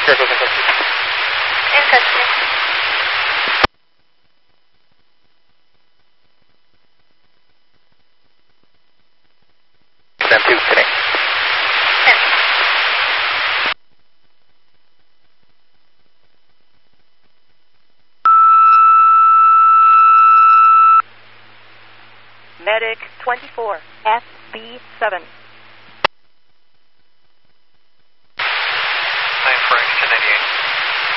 Vehicle's in custody. In custody. 2 today. 10. Medic 24, SB7.